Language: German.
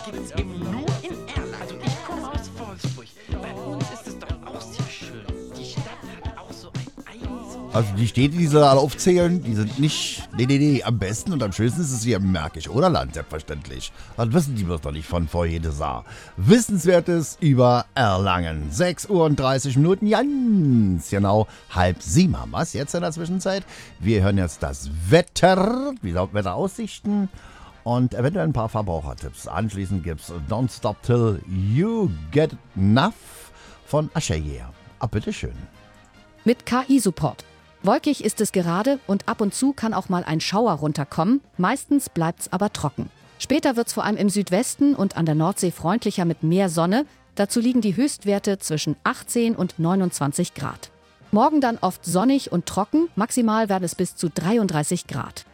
Gibt's eben nur in Erlangen. Also ich komme aus Wolfsburg. Bei uns ist es doch auch sehr schön. Die Stadt hat auch so ein eigenes... Also die Städte, die sie da alle aufzählen, die sind nicht... Nee. Am besten und am schönsten ist es hier im Märkisch Oderland, selbstverständlich. Das wissen die bloß noch nicht von vor jedes Jahr. Wissenswertes über Erlangen. 6:30 Uhr, ganz genau 6:30 haben wir es jetzt in der Zwischenzeit. Wir hören jetzt das Wetter, wie Wetteraussichten und eventuell ein paar Verbrauchertipps. Anschließend gibt's Don't Stop Till You Get Enough von Asher. Bitteschön. Mit KI-Support. Wolkig ist es gerade und ab und zu kann auch mal ein Schauer runterkommen. Meistens bleibt's aber trocken. Später wird's vor allem im Südwesten und an der Nordsee freundlicher mit mehr Sonne. Dazu liegen die Höchstwerte zwischen 18 und 29 Grad. Morgen dann oft sonnig und trocken. Maximal werden es bis zu 33 Grad.